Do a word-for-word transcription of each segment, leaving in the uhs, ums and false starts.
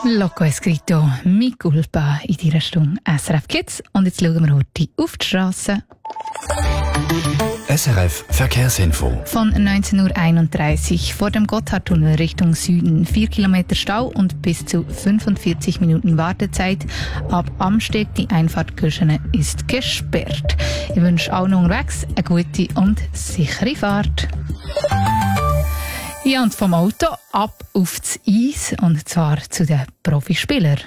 Loco Escrito, mi culpa in dieser Stunde S R F Kids. Und jetzt schauen wir heute auf die Straße. S R F Verkehrsinfo. Von neunzehn Uhr einunddreißig vor dem Gotthardtunnel Richtung Süden. vier Kilometer Stau und bis zu fünfundvierzig Minuten Wartezeit. Ab Amsteg die Einfahrt Güschene ist gesperrt. Ich wünsche allen unterwegs eine gute und sichere Fahrt. Ja, und vom Auto ab auf das Eis, und zwar zu den Profispielern.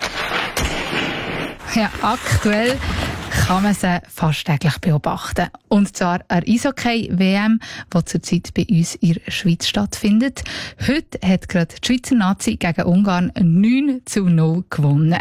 Ja, aktuell kann man sie fast täglich beobachten. Und zwar eine Eishockey-W M, die zurzeit bei uns in der Schweiz stattfindet. Heute hat gerade die Schweizer Nazi gegen Ungarn neun zu null gewonnen.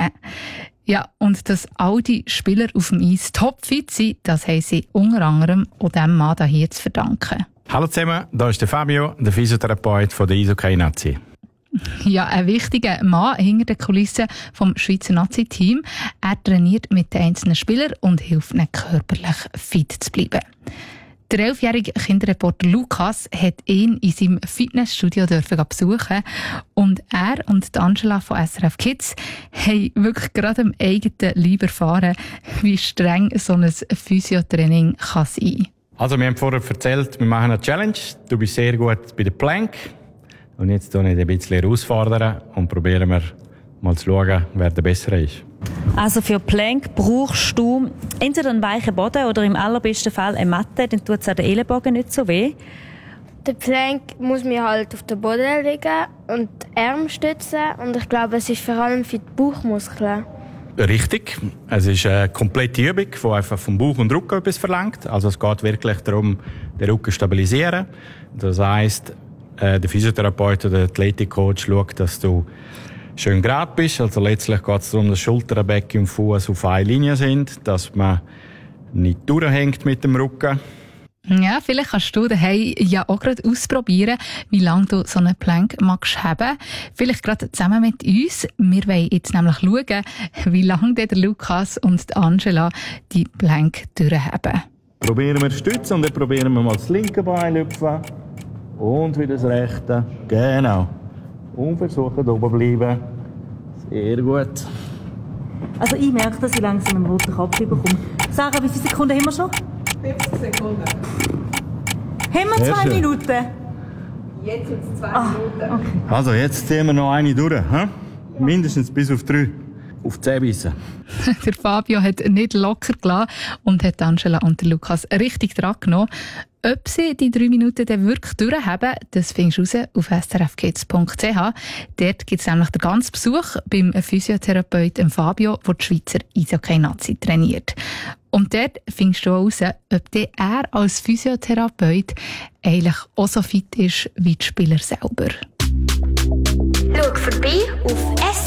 Ja, und dass all die Spieler auf dem Eis topfit sind, das haben sie unter anderem auch dem Mann hier zu verdanken. Hallo zusammen, hier ist der Fabio, der Physiotherapeut von der Eishockey-Nazi. Ja, ein wichtiger Mann hinter den Kulissen vom Schweizer Nazi-Team. Er trainiert mit den einzelnen Spielern und hilft ihnen körperlich fit zu bleiben. Der elfjährige Kinderreporter Lukas hat ihn in seinem Fitnessstudio dürfen besuchen, und er und die Angela von S R F Kids haben wirklich gerade am eigenen Leib erfahren, wie streng so ein Physiotraining kann sein. Also, wir haben vorher erzählt, wir machen eine Challenge. Du bist sehr gut bei der Plank. Und jetzt tun wir ein bisschen herausfordern und probieren wir mal zu schauen, wer der Bessere ist. Also für Plank brauchst du entweder einen weichen Boden oder im allerbesten Fall eine Matte, dann tut es an den Ellenbogen nicht so weh. Der Plank muss mir halt auf den Boden liegen und die Arme stützen, und ich glaube, es ist vor allem für die Bauchmuskeln. Richtig. Es ist eine komplette Übung, die einfach vom Bauch und Rücken etwas verlangt. Also es geht wirklich darum, den Rücken zu stabilisieren. Das heisst, der Physiotherapeut oder der Athletikcoach schaut, dass du schön gerade bist. Also letztlich geht es darum, dass Schulter, Becken und Fuß auf einer Linie sind, dass man nicht durchhängt mit dem Rücken. Ja, vielleicht kannst du daheim ja auch gerade ausprobieren, wie lange du so einen Plank magst haben. Vielleicht gerade zusammen mit uns. Wir wollen jetzt nämlich schauen, wie lange der Lukas und Angela die Plank durchhaben. Probieren wir Stützen und dann probieren wir mal das linke Bein hüpfen. Und wieder das rechte. Genau. Und versuchen oben bleiben. Sehr gut. Also ich merke, dass ich langsam einen roten Kopf bekomme. Sarah, wie viele Sekunden haben wir schon? fünfzig Sekunden. Haben wir zwei Minuten? Jetzt sind es zwei ah, Minuten. Okay. Also jetzt ziehen wir noch eine durch. He? Mindestens bis auf drei. Auf die Zähne beißen. Der Fabio hat nicht locker gelassen und hat Angela und Lukas richtig dran genommen. Ob sie die drei Minuten dann wirklich durchhaben, das findest du raus auf s r f kids punkt c h. Dort gibt es nämlich den ganzen Besuch beim Physiotherapeuten Fabio, der die Schweizer Eishockey-Nazi trainiert. Und dort findest du auch raus, ob er als Physiotherapeut eigentlich auch so fit ist wie die Spieler selber. Schau vorbei auf S